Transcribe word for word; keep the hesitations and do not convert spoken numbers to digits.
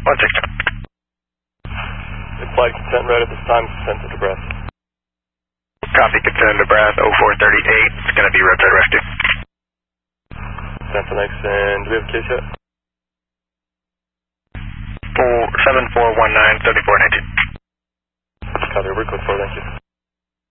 one six two. Implied consent right at this time, consent to Nebraska. Copy, consent to Nebraska, oh four thirty-eight, it's going to be roadside rescue. Consent to next, and do we have a case yet? seven four one nine, seven four nineteen. Copy, we're code four, thank you.